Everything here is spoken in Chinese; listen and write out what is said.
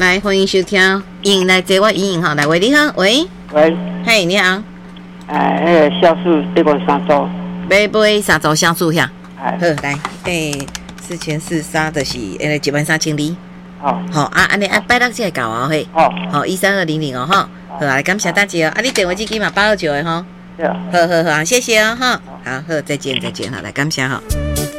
来，欢迎收听，迎来接我莹莹哈，来喂，你好，喂， 喂， 嘿，你好， 那个酵素这个3周， 买3周酵素遐， 哎， 好，来，4前4杀的是一万3千里， 好， 好啊，安尼拜六才会到哦，嘿， 好 13200哦，哈，好啊，感谢大姐哦，啊，你电话机嘛829的吼， 对啊， 好，谢谢哦，哈，好，再见，好，来感谢哈。